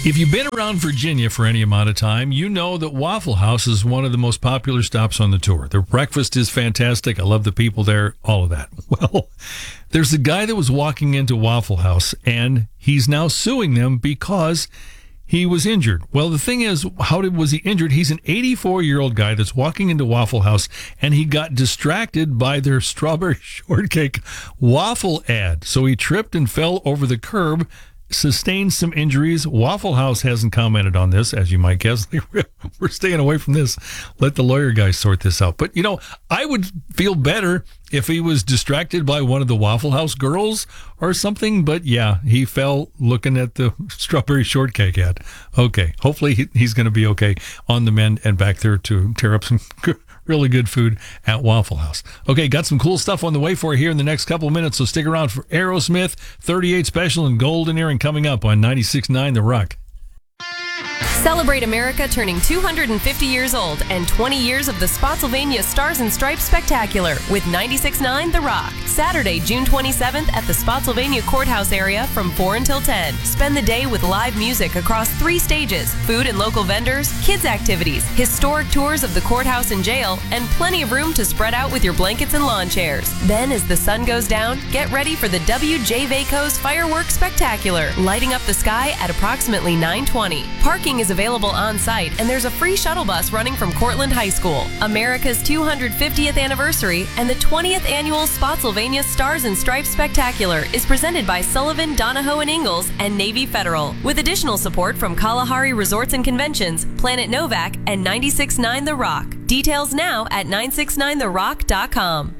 If you've been around Virginia for any amount of time, you know that Waffle House is one of the most popular stops on the tour. Their breakfast is fantastic. I love the people there, all of that. Well, there's a guy that was walking into Waffle House, and he's now suing them because he was injured. Well, the thing is, was he injured? He's an 84-year-old guy that's walking into Waffle House, and he got distracted by their strawberry shortcake waffle ad. So he tripped and fell over the curb, sustained some injuries. Waffle House hasn't commented on this, as you might guess. We're staying away from this. Let the lawyer guys sort this out. But, I would feel better if he was distracted by one of the Waffle House girls or something. But, yeah, he fell looking at the strawberry shortcake ad. Okay, hopefully he's going to be okay on the mend and back there to tear up some really good food at Waffle House. Okay, got some cool stuff on the way for you here in the next couple of minutes, so stick around for Aerosmith, 38 Special, and Golden Earring coming up on 96.9 The Rock. Celebrate America turning 250 years old and 20 years of the Spotsylvania Stars and Stripes Spectacular with 96.9 The Rock. Saturday, June 27th at the Spotsylvania Courthouse area from 4 until 10. Spend the day with live music across 3 stages, food and local vendors, kids activities, historic tours of the courthouse and jail, and plenty of room to spread out with your blankets and lawn chairs. Then, as the sun goes down, get ready for the W.J. Vaco's Fireworks Spectacular, lighting up the sky at approximately 9:20. Parking is available on site, and there's a free shuttle bus running from Cortland High School. America's 250th anniversary and the 20th annual Spotsylvania Stars and Stripes Spectacular is presented by Sullivan, Donahoe and Ingalls and Navy Federal, with additional support from Kalahari Resorts and Conventions, Planet Novak, and 96.9 The Rock. Details now at 969therock.com.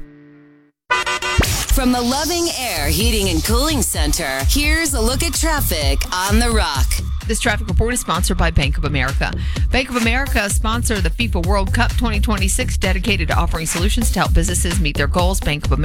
From the Loving Air Heating and Cooling Center, here's a look at traffic on The Rock. This traffic report is sponsored by Bank of America. Bank of America sponsor the FIFA World Cup 2026, dedicated to offering solutions to help businesses meet their goals.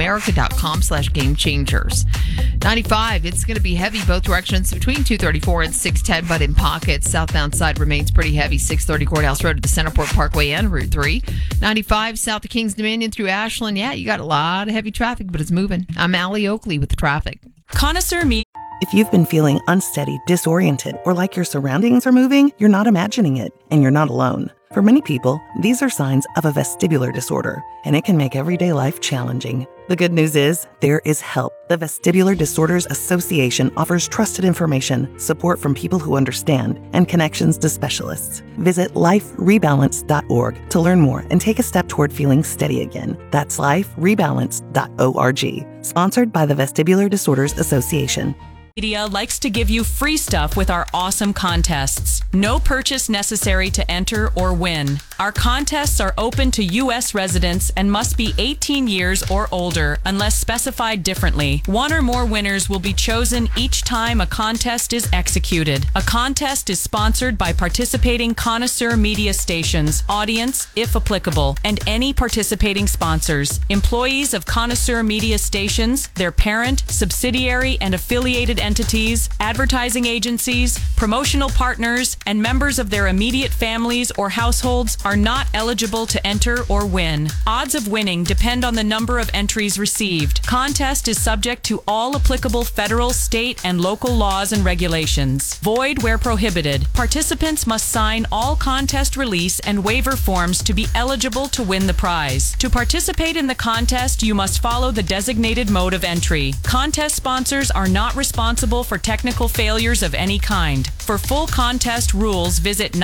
bankofamerica.com/gamechangers. 95, it's going to be heavy both directions between 234 and 610, but in pockets. Southbound side remains pretty heavy. 630 Courthouse Road to the Centerport Parkway and Route 3. 95 south of Kings Dominion through Ashland. Yeah, you got a lot of heavy traffic, but it's moving. I'm Allie Oakley with the traffic. Connoisseur Media. If you've been feeling unsteady, disoriented, or like your surroundings are moving, you're not imagining it, and you're not alone. For many people, these are signs of a vestibular disorder, and it can make everyday life challenging. The good news is, there is help. The Vestibular Disorders Association offers trusted information, support from people who understand, and connections to specialists. Visit liferebalance.org to learn more and take a step toward feeling steady again. That's liferebalance.org. Sponsored by the Vestibular Disorders Association. Media likes to give you free stuff with our awesome contests. No purchase necessary to enter or win. Our contests are open to U.S. residents and must be 18 years or older unless specified differently. One or more winners will be chosen each time a contest is executed. A contest is sponsored by participating Connoisseur Media stations, audience, if applicable, and any participating sponsors. Employees of Connoisseur Media stations, their parent, subsidiary, and affiliated entities, advertising agencies, promotional partners, and members of their immediate families or households are not eligible to enter or win. Odds of winning depend on the number of entries received. Contest is subject to all applicable federal, state, and local laws and regulations. Void where prohibited. Participants must sign all contest release and waiver forms to be eligible to win the prize. To participate in the contest, you must follow the designated mode of entry. Contest sponsors are not responsible for technical failures of any kind. For full contest rules, visit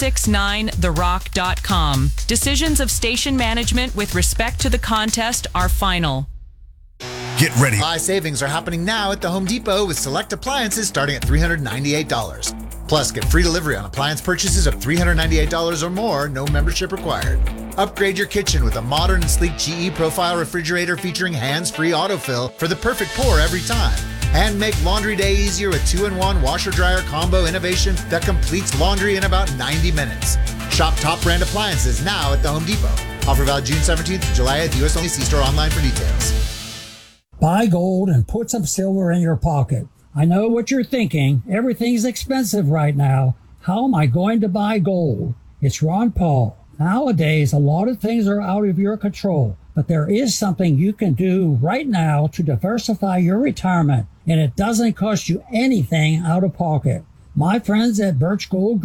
969therock.com. Decisions of station management with respect to the contest are final. Get ready. High savings are happening now at the Home Depot with select appliances starting at $398. Plus, get free delivery on appliance purchases of $398 or more, no membership required. Upgrade your kitchen with a modern and sleek GE Profile refrigerator featuring hands-free autofill for the perfect pour every time. And make laundry day easier with 2-in-1 washer-dryer combo innovation that completes laundry in about 90 minutes. Shop top brand appliances now at the Home Depot. Offer valid June 17th to July at the US only. See store online for details. Buy gold and put some silver in your pocket. I know what you're thinking. Everything's expensive right now. How am I going to buy gold? It's Ron Paul. Nowadays, a lot of things are out of your control, but there is something you can do right now to diversify your retirement, and it doesn't cost you anything out of pocket. My friends at Birch Gold